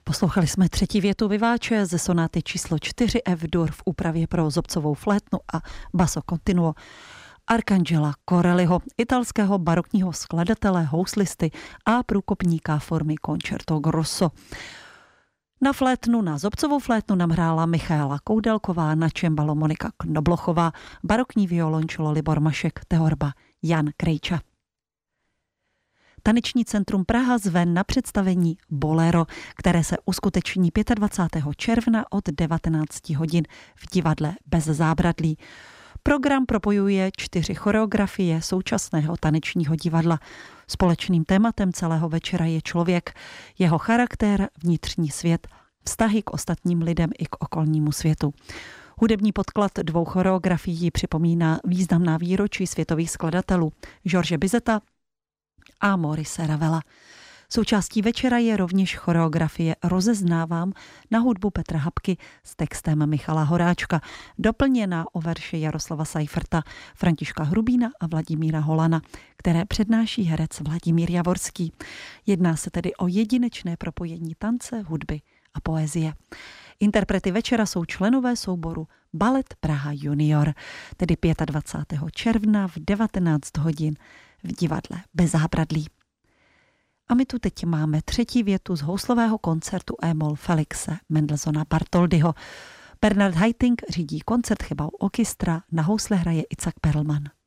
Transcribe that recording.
Poslouchali jsme třetí větu Vivace ze sonáty číslo 4 F-dur v úpravě pro zobcovou flétnu a basso continuo Arcangela Corelliho, italského barokního skladatele, houslisty a průkopníka formy Concerto Grosso. Na flétnu, na zobcovou flétnu nám hrála Michaela Koudelková, na čembalo Monika Knoblochová, barokní violončelo Libor Mašek, tehorba Jan Krejča. Taneční centrum Praha zve na představení Bolero, které se uskuteční 25. června od 19 hodin v divadle Bez zábradlí. Program propojuje 4 choreografie současného tanečního divadla. Společným tématem celého večera je člověk, jeho charakter, vnitřní svět, vztahy k ostatním lidem i k okolnímu světu. Hudební podklad 2 choreografií připomíná významná výročí světových skladatelů George Bizeta a Maurice Ravela. Součástí večera je rovněž choreografie Rozeznávám na hudbu Petra Habky s textem Michala Horáčka, doplněná o verše Jaroslava Seiferta, Františka Hrubína a Vladimíra Holana, které přednáší herec Vladimír Javorský. Jedná se tedy o jedinečné propojení tance, hudby a poezie. Interprety večera jsou členové souboru Balet Praha Junior, tedy 25. června v 19 hodin v divadle Bez zábradlí. A my tu teď máme třetí větu z houslového koncertu E-moll Felixe Mendelssohna Bartholdyho. Bernard Haitink řídí koncert Chebau Orchestra, na housle hraje Itzhak Perlman.